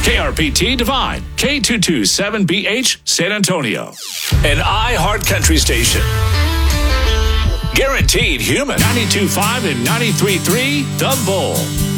KRPT Divine, K227BH, San Antonio. An iHeart Country station. Guaranteed human. 92.5 and 93.3, The Bull.